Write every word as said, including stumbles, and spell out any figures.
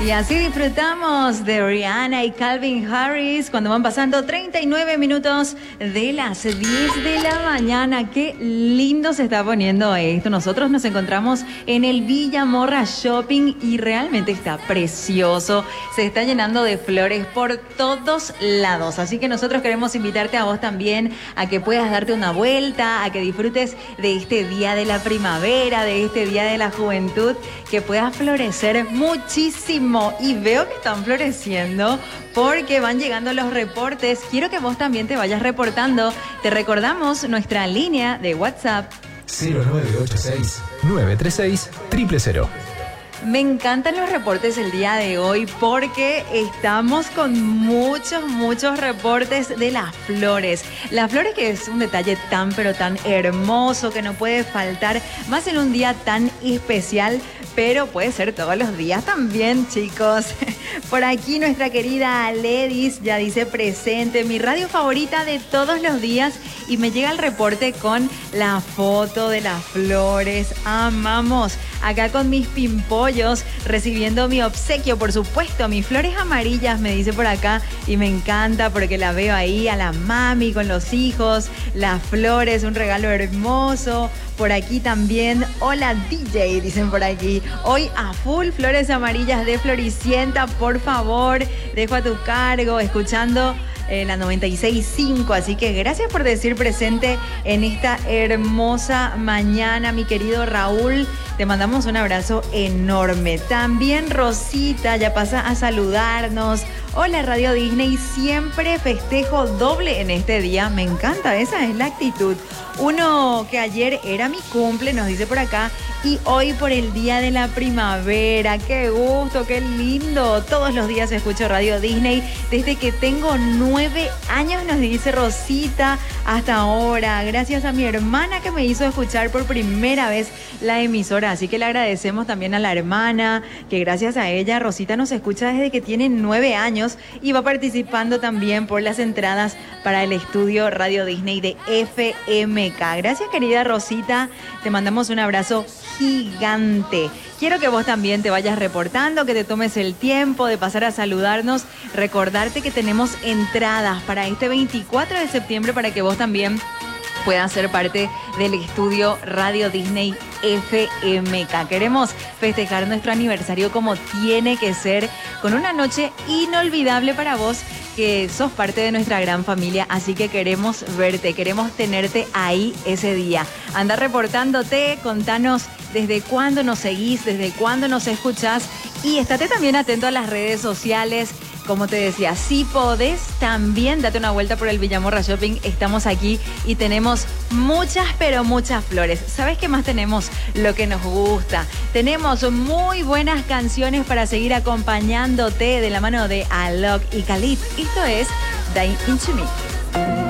Y así disfrutamos de Rihanna y Calvin Harris cuando van pasando treinta y nueve minutos de las diez de la mañana. Qué lindo se está poniendo esto. Nosotros nos encontramos en el Villa Morra Shopping y realmente está precioso. Se está llenando de flores por todos lados. Así que nosotros queremos invitarte a vos también a que puedas darte una vuelta, a que disfrutes de este día de la primavera, de este día de la juventud, que pueda florecer muchísimo. Y veo que están floreciendo porque van llegando los reportes. Quiero que vos también te vayas reportando. Te recordamos nuestra línea de WhatsApp cero nueve ocho seis, nueve tres seis, cero cero cero. Me encantan los reportes el día de hoy porque estamos con muchos, muchos reportes de las flores. Las flores, que es un detalle tan, pero tan hermoso que no puede faltar, más en un día tan especial, pero puede ser todos los días también, chicos. Por aquí nuestra querida Ledis ya dice presente, mi radio favorita de todos los días, y me llega el reporte con la foto de las flores. Amamos. Acá con mis pimpollos, recibiendo mi obsequio, por supuesto, mis flores amarillas, me dice por acá, y me encanta porque la veo ahí a la mami con los hijos, las flores, un regalo hermoso. Por aquí también, hola D J, dicen por aquí, hoy a full flores amarillas de Floricienta, por favor, dejo a tu cargo, escuchando Eh, la noventa y seis punto cinco, así que gracias por decir presente en esta hermosa mañana, mi querido Raúl, te mandamos un abrazo enorme. También Rosita ya pasa a saludarnos. Hola Radio Disney, siempre festejo doble en este día, me encanta, esa es la actitud. Uno que ayer era mi cumple, nos dice por acá, y hoy por el día de la primavera. Qué gusto, qué lindo. Todos los días escucho Radio Disney desde que tengo nueve años, nos dice Rosita, hasta ahora. Gracias a mi hermana que me hizo escuchar por primera vez la emisora. Así que le agradecemos también a la hermana, que gracias a ella Rosita nos escucha desde que tiene nueve años y va participando también por las entradas para el estudio Radio Disney de F M K. Gracias, querida Rosita. Te mandamos un abrazo gigante. Quiero que vos también te vayas reportando, que te tomes el tiempo de pasar a saludarnos. Recordarte que tenemos entradas para este veinticuatro de septiembre para que vos también puedas ser parte del estudio Radio Disney F M K. Queremos festejar nuestro aniversario como tiene que ser, con una noche inolvidable para vos, que sos parte de nuestra gran familia, así que queremos verte, queremos tenerte ahí ese día. Anda reportándote, contanos desde cuándo nos seguís, desde cuándo nos escuchás, y estate también atento a las redes sociales. Como te decía, si podés, también date una vuelta por el Villa Morra Shopping. Estamos aquí y tenemos muchas, pero muchas flores. ¿Sabes qué más tenemos? Lo que nos gusta. Tenemos muy buenas canciones para seguir acompañándote de la mano de Alok y Khalid. Esto es Dive Into Me.